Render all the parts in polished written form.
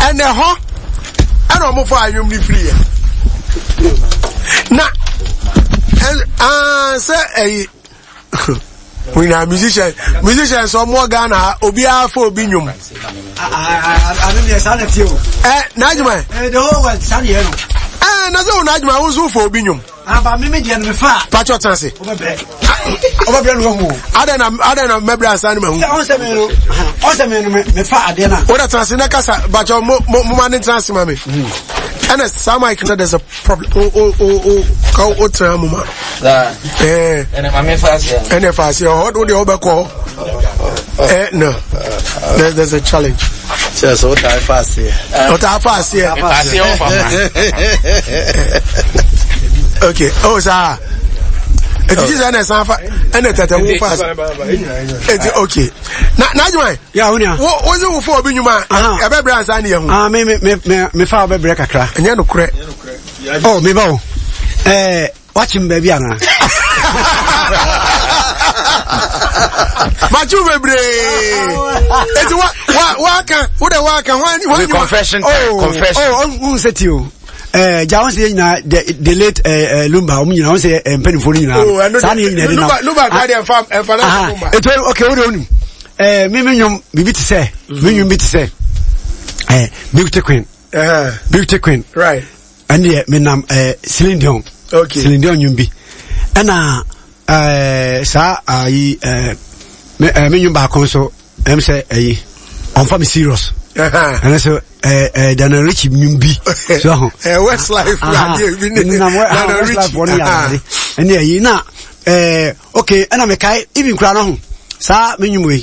and the ho and almost for you free. Na and say we na musicians or more Ghana obia for obinyum. I don't know sanity. Najma The whole world sanity. Nazo Najma who's for obinyum. Aba me dia no me fa. Pacho transe. Obabre no ho. Adena mebra asani ma hu. On se me fa adena. Oda transe na kasa pacho mo man transe ma me. And some I can there's a problem. Oh, mama. And I'm and if I say, what would you call? No, there's a challenge. Just what I pass here. What I pass here. Okay. Oh, sir. It is an example, and it's okay. Now, yeah, what was it for being man? A baby as I knew. Me father break a crack. And you know, correct. Oh, me bow. Watch him, baby, Anna. But you will break. It's what confession. Who said to you? Jones the late Lumba, you know, say penny for you now. Okay, what on Mimium, be to say, Mimium be to say, Beauty Queen, right, and yet, Menam, Cylindion, okay, Cylindion, you be, and sir, Minium back also, say, on family serious. And I said, then a rich mumbi. So, Westlife, and yeah, you know, okay, and I'm a guy, even crown, sir, minimum,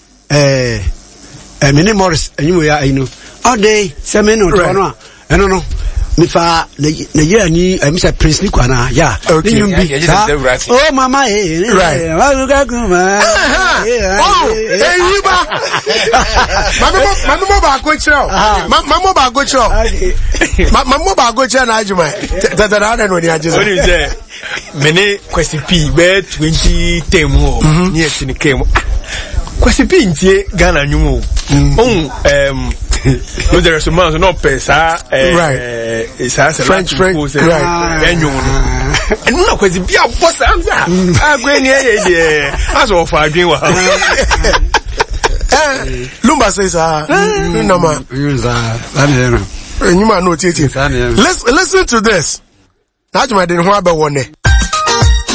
Minnie Morris, and you know, all day, 7 minutes, and no, me fa the year ni Mr. Prince Nikwana, yeah, okay, oh, mama, right, Mama go show. Mama go show na ajuma. That I don't know the ajuma. What is that? Many question P where 2010 ho. Near to the came. Question P in Ghana nyumo. No, there are some months no pesa. Right. It's a French. Right. And no question be a boss answer. I'm going here. As of I dream. Lumba says, no man. You might know it. Listen to this. That's my didn't want one.